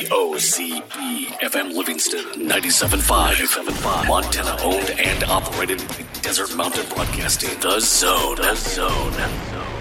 KDOCE FM Livingston 97.5. Montana owned and operated by Desert Mountain Broadcasting. The Zone.